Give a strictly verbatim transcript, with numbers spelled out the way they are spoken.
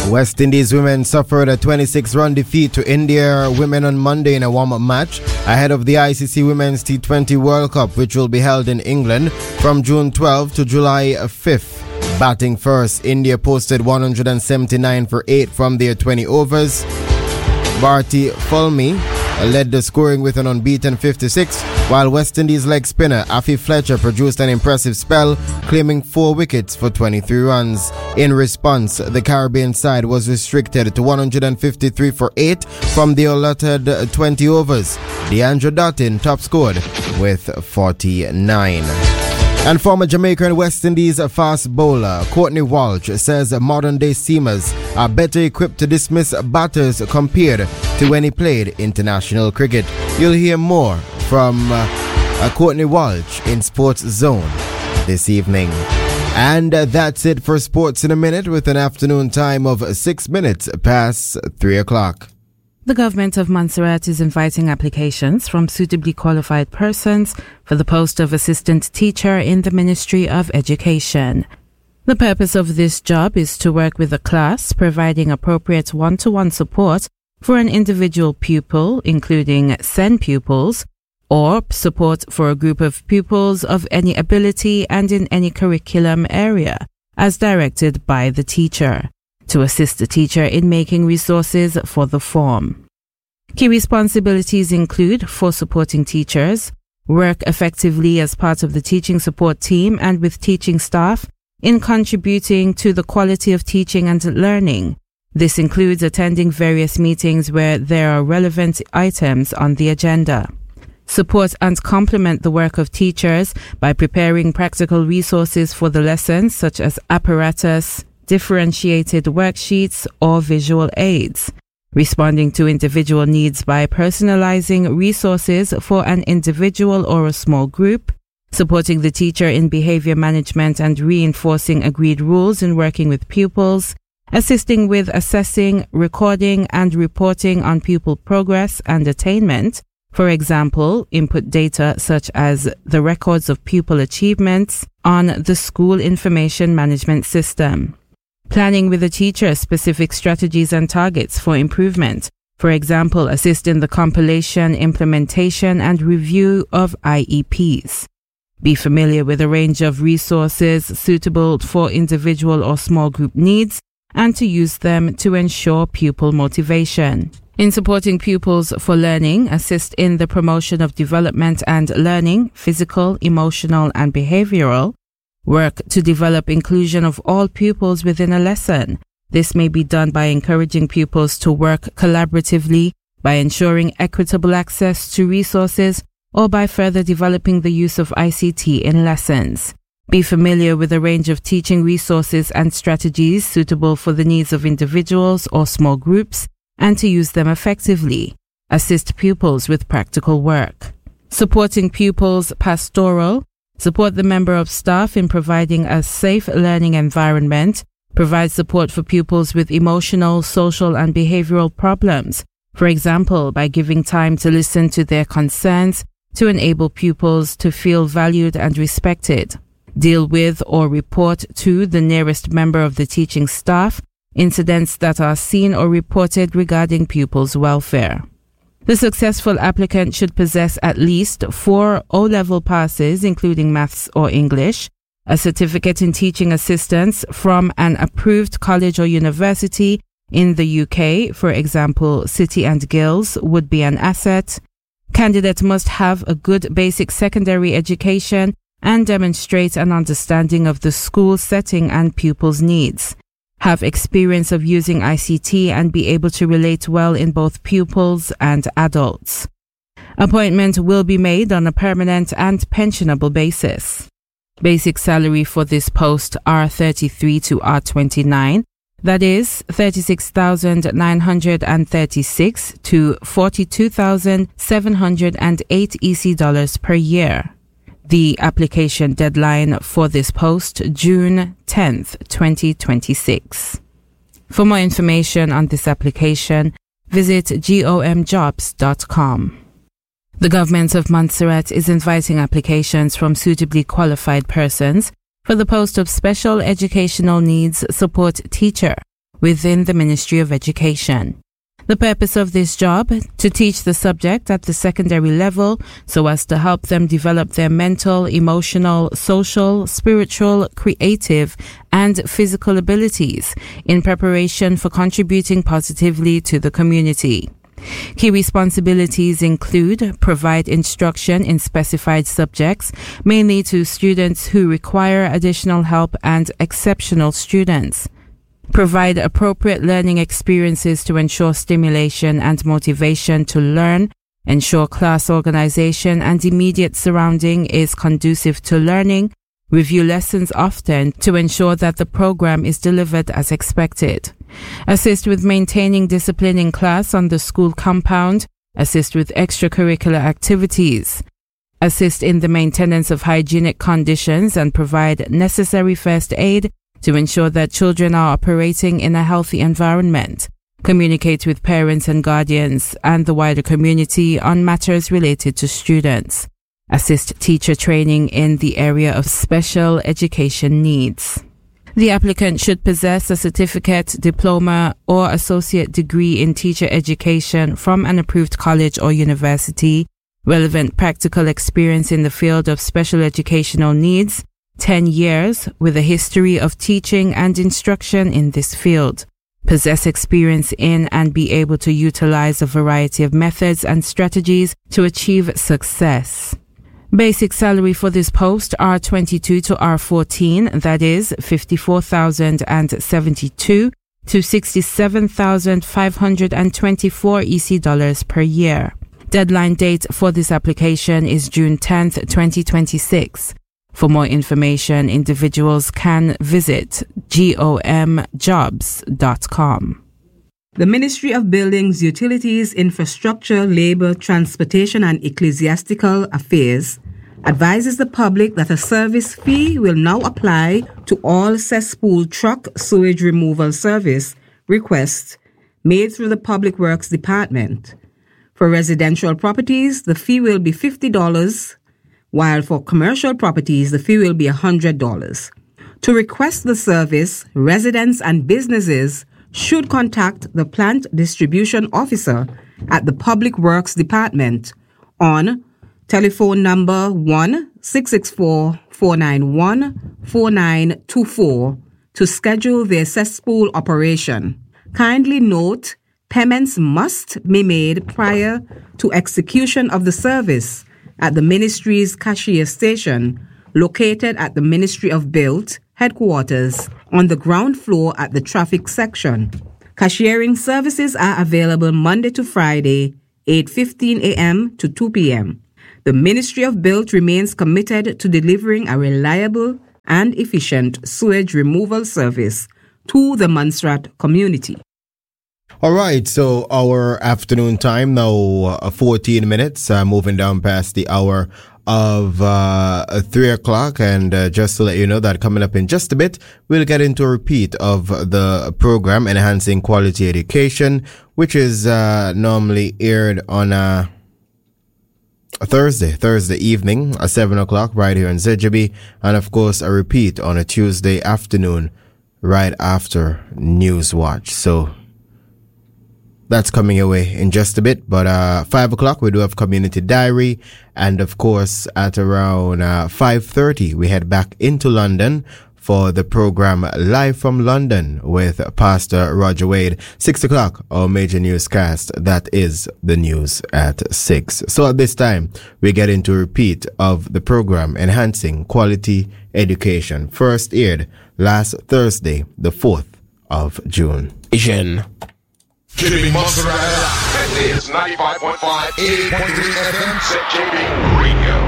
West Indies women suffered a twenty-six run defeat to India women on Monday in a warm-up match ahead of the I C C Women's T twenty World Cup, which will be held in England from June twelfth to July fifth. Batting first, India posted one hundred seventy-nine for eight from their twenty overs. Bharti Fulmi led the scoring with an unbeaten fifty-six, while West Indies leg spinner Afi Fletcher produced an impressive spell, claiming four wickets for twenty-three runs. In response, the Caribbean side was restricted to one hundred fifty-three for eight from the allotted twenty overs. Deandra Dottin top scored with forty-nine. And former Jamaican West Indies fast bowler Courtney Walsh says modern-day seamers are better equipped to dismiss batters compared to when he played international cricket. You'll hear more from uh, Courtney Walsh in Sports Zone this evening. And uh, that's it for Sports in a Minute, with an afternoon time of six minutes past three o'clock. The government of Montserrat is inviting applications from suitably qualified persons for the post of assistant teacher in the Ministry of Education. The purpose of this job is to work with a class, providing appropriate one-to-one support for an individual pupil, including S E N pupils, or support for a group of pupils of any ability and in any curriculum area, as directed by the teacher, to assist the teacher in making resources for the form. Key responsibilities include for supporting teachers, work effectively as part of the teaching support team and with teaching staff in contributing to the quality of teaching and learning. This includes attending various meetings where there are relevant items on the agenda. Support and complement the work of teachers by preparing practical resources for the lessons, such as apparatus, differentiated worksheets, or visual aids. Responding to individual needs by personalizing resources for an individual or a small group. Supporting the teacher in behavior management and reinforcing agreed rules in working with pupils. Assisting with assessing, recording, and reporting on pupil progress and attainment. For example, input data such as the records of pupil achievements on the school information management system. Planning with the teacher specific strategies and targets for improvement. For example, assist in the compilation, implementation, and review of I E Ps. Be familiar with a range of resources suitable for individual or small group needs and to use them to ensure pupil motivation. In supporting pupils for learning, assist in the promotion of development and learning, physical, emotional, and behavioral. Work to develop inclusion of all pupils within a lesson. This may be done by encouraging pupils to work collaboratively, by ensuring equitable access to resources, or by further developing the use of I C T in lessons. Be familiar with a range of teaching resources and strategies suitable for the needs of individuals or small groups, and to use them effectively. Assist pupils with practical work. Supporting pupils pastoral. Support the member of staff in providing a safe learning environment. Provide support for pupils with emotional, social, and behavioral problems. For example, by giving time to listen to their concerns to enable pupils to feel valued and respected. Deal with or report to the nearest member of the teaching staff incidents that are seen or reported regarding pupils' welfare. The successful applicant should possess at least four O-level passes, including maths or English, a certificate in teaching assistance from an approved college or university in the U K, for example, City and Guilds, would be an asset. Candidate must have a good basic secondary education and demonstrate an understanding of the school setting and pupils' needs. Have experience of using I C T and be able to relate well in both pupils and adults. Appointment will be made on a permanent and pensionable basis. Basic salary for this post R thirty-three to R twenty-nine, that is thirty-six thousand nine hundred thirty-six to forty-two thousand seven hundred eight E C dollars per year. The application deadline for this post, June tenth, twenty twenty-six. For more information on this application, visit gom jobs dot com. The government of Montserrat is inviting applications from suitably qualified persons for the post of Special Educational Needs Support Teacher, within the Ministry of Education. The purpose of this job, to teach the subject at the secondary level so as to help them develop their mental, emotional, social, spiritual, creative, and physical abilities in preparation for contributing positively to the community. Key responsibilities include provide instruction in specified subjects, mainly to students who require additional help and exceptional students. Provide appropriate learning experiences to ensure stimulation and motivation to learn, ensure class organization and immediate surrounding is conducive to learning, review lessons often to ensure that the program is delivered as expected, assist with maintaining discipline in class on the school compound, assist with extracurricular activities, assist in the maintenance of hygienic conditions and provide necessary first aid to ensure that children are operating in a healthy environment, communicate with parents and guardians and the wider community on matters related to students, assist teacher training in the area of special education needs. The applicant should possess a certificate, diploma, or associate degree in teacher education from an approved college or university, relevant practical experience in the field of special educational needs, ten years with a history of teaching and instruction in this field, possess experience in and be able to utilize a variety of methods and strategies to achieve success. Basic salary for this post R twenty-two to R fourteen, that is fifty-four thousand seventy-two to sixty-seven thousand five hundred twenty-four E C dollars per year. Deadline date for this application is June tenth, twenty twenty-six. For more information, individuals can visit gom jobs dot com. The Ministry of Buildings, Utilities, Infrastructure, Labour, Transportation and Ecclesiastical Affairs advises the public that a service fee will now apply to all cesspool truck sewage removal service requests made through the Public Works Department. For residential properties, the fee will be fifty dollars, while for commercial properties, the fee will be one hundred dollars. To request the service, residents and businesses should contact the Plant Distribution Officer at the Public Works Department on telephone number one six six four, four nine one, four nine two four to schedule their cesspool operation. Kindly note, payments must be made prior to execution of the service at the Ministry's cashier station, located at the Ministry of Build headquarters on the ground floor at the traffic section. Cashiering services are available Monday to Friday, eight fifteen a.m. to two p.m. The Ministry of Build remains committed to delivering a reliable and efficient sewage removal service to the Montserrat community. All right, so our afternoon time now, uh, fourteen minutes, uh, moving down past the hour of uh, three o'clock. And uh, just to let you know that coming up in just a bit, we'll get into a repeat of the program Enhancing Quality Education, which is uh, normally aired on a, a Thursday, Thursday evening at seven o'clock right here in Z J B. And of course, a repeat on a Tuesday afternoon right after Newswatch. So that's coming away in just a bit. But uh, five o'clock, we do have Community Diary. And of course, at around uh, five thirty, we head back into London for the program Live from London with Pastor Roger Wade. Six o'clock, our major newscast. That is the news at six. So at this time, we get into a repeat of the program Enhancing Quality Education. First aired last Thursday, the fourth of June. Asian. Keeping Montserrat alive. This is ninety-five point five, eighty-eight point three F M, Z J B Radio.